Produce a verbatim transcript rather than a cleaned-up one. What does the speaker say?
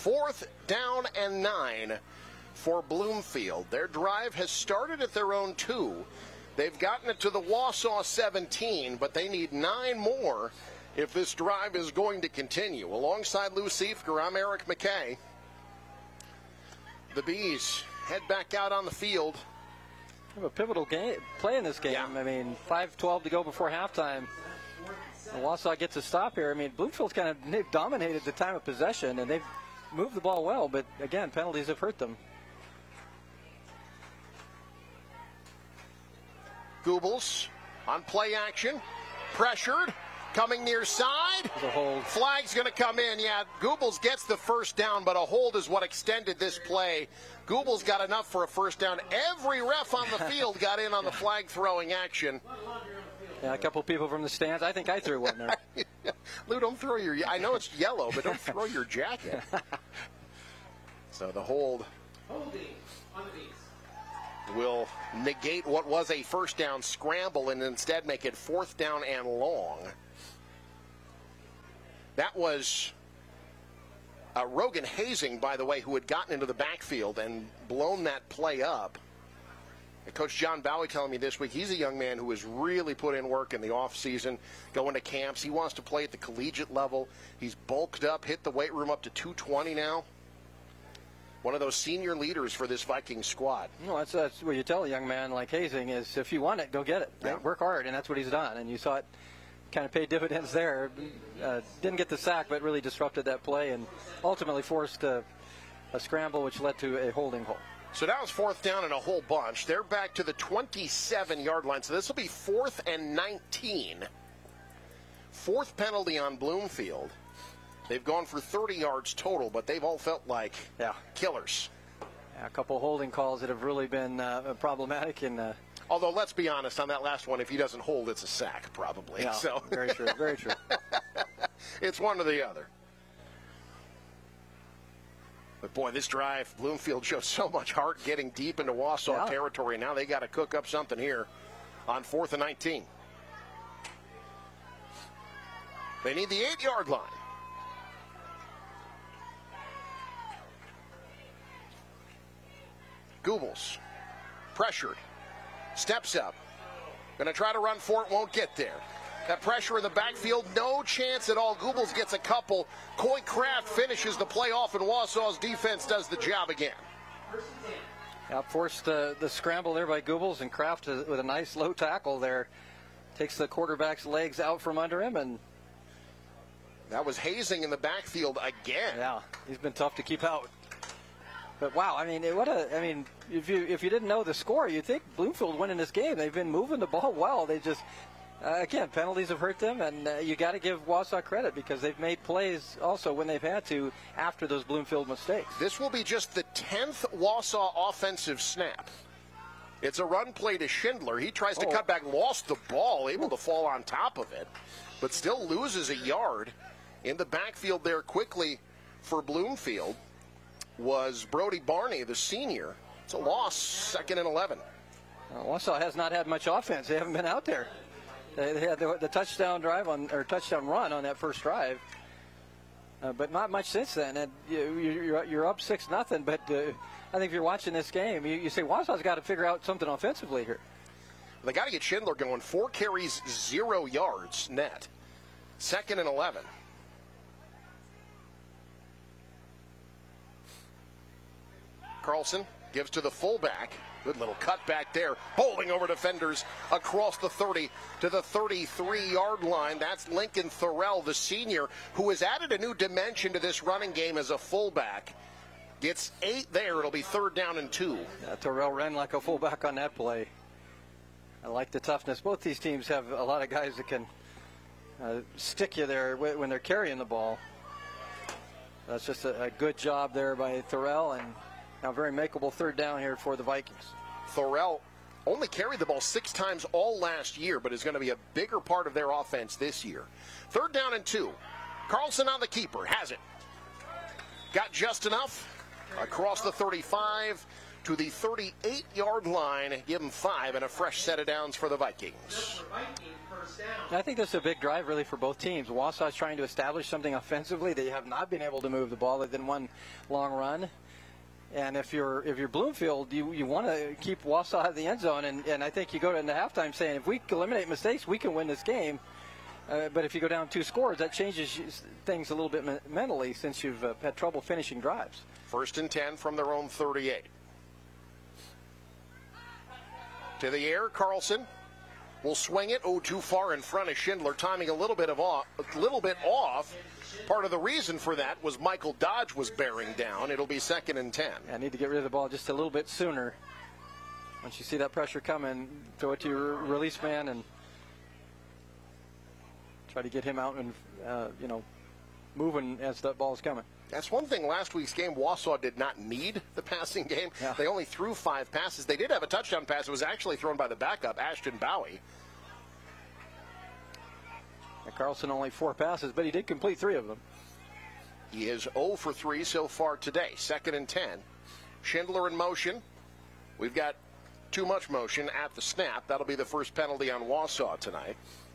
Fourth down and nine for Bloomfield. Their drive has started at their own two. They've gotten it to the Wausau seventeen, but they need nine more if this drive is going to continue. Alongside Lou Siefker, I'm Eric McKay. The Bees head back out on the field. Have a pivotal game play in this game. Yeah. I mean, five twelve to go before halftime. And Wausau gets a stop here. I mean, Bloomfield's kind of they've dominated the time of possession, and they've moved the ball well, but again, penalties have hurt them. Goebbels on play action, pressured, coming near side. There's a hold. Flag's going to come in. Yeah, Goebbels gets the first down, but a hold is what extended this play. Goebbels got enough for a first down. Every ref on the field got in on the flag throwing action. Yeah, a couple people from the stands. I think I threw one there. Lou, don't throw your, I know it's yellow, but don't throw your jacket. So the hold will negate what was a first down scramble and instead make it fourth down and long. That was uh, Rogan Hazing, by the way, who had gotten into the backfield and blown that play up. And Coach John Bowie telling me this week he's a young man who has really put in work in the offseason, going to camps. He wants to play at the collegiate level. He's bulked up, hit the weight room up to two twenty now. One of those senior leaders for this Vikings squad. No, that's, that's what you tell a young man like Hazing is if you want it, go get it. Right? Yeah. Work hard, and that's what he's done. And you saw it kind of pay dividends there. Uh, didn't get the sack, but really disrupted that play and ultimately forced a, a scramble, which led to a holding hole. So now it's fourth down and a whole bunch. They're back to the twenty-seven-yard line. So this will be fourth and nineteen. Fourth penalty on Bloomfield. They've gone for thirty yards total, but they've all felt like yeah. killers. Yeah, a couple holding calls that have really been uh, problematic. And uh, although, let's be honest, on that last one, if he doesn't hold, it's a sack, probably. Yeah, so. Very true, very true. It's one or the other. But, boy, this drive, Bloomfield showed so much heart getting deep into Wausau yeah. territory. Now they got to cook up something here on fourth and nineteen. They need the eight-yard line. Goebbels, pressured, steps up. Going to try to run for it, won't get there. That pressure in the backfield, no chance at all. Goebbels gets a couple. Coy Kraft finishes the play off, and Wausau's defense does the job again. Yeah, forced uh, the scramble there by Goebbels, and Kraft with a nice low tackle there. Takes the quarterback's legs out from under him, and that was Hazing in the backfield again. Yeah, he's been tough to keep out. But wow, I mean, what a, I mean, if you if you didn't know the score, you'd think Bloomfield winning this game. They've been moving the ball well. They just, uh, again, penalties have hurt them, and uh, you got to give Wausau credit because they've made plays also when they've had to after those Bloomfield mistakes. This will be just the tenth Wausau offensive snap. It's a run play to Schindler. He tries to oh. cut back, lost the ball, able to fall on top of it, but still loses a yard in the backfield there quickly for Bloomfield. Was Brody Barney, the senior. It's a loss, second and eleven. Uh, Wausau has not had much offense. They haven't been out there. They, they had the, the touchdown drive on or touchdown run on that first drive, uh, but not much since then. And you, you're, you're up six nothing. But uh, I think if you're watching this game, you, you say Wausau's got to figure out something offensively here. They got to get Schindler going. Four carries, zero yards net. Second and eleven. Carlson gives to the fullback. Good little cutback there. Bowling over defenders across the thirty to the thirty-three-yard line. That's Lincoln Thorell, the senior, who has added a new dimension to this running game as a fullback. Gets eight there. It'll be third down and two. Yeah, Thorell ran like a fullback on that play. I like the toughness. Both these teams have a lot of guys that can uh, stick you there when they're carrying the ball. That's just a, a good job there by Thorell, and now very makeable third down here for the Vikings. Thorell only carried the ball six times all last year, but is going to be a bigger part of their offense this year. Third down and two. Carlson on the keeper. Has it. Got just enough. Across the thirty-five to the thirty-eight-yard line. Give them five and a fresh set of downs for the Vikings. I think this is a big drive, really, for both teams. Wausau's trying to establish something offensively. They have not been able to move the ball other than one long run. And if you're if you're Bloomfield, you, you want to keep Wausau out of the end zone. And, and I think you go into halftime saying, if we eliminate mistakes, we can win this game. Uh, but if you go down two scores, that changes things a little bit me- mentally since you've uh, had trouble finishing drives. First and ten from their own thirty-eight. To the air, Carlson will swing it. Oh, too far in front of Schindler, timing a little bit of off, a little bit off. Part of the reason for that was Michael Dodge was bearing down. It'll be second and ten. I need to get rid of the ball just a little bit sooner. Once you see that pressure coming, throw it to your release man and try to get him out and uh, you know, moving as that ball is coming. That's one thing. Last week's game, Wausau did not need the passing game. Yeah. They only threw five passes. They did have a touchdown pass. It was actually thrown by the backup, Ashton Bowie. And Carlson only four passes, but he did complete three of them. He is zero for three so far today. Second and ten. Schindler in motion. We've got too much motion at the snap. That'll be the first penalty on Wausau tonight.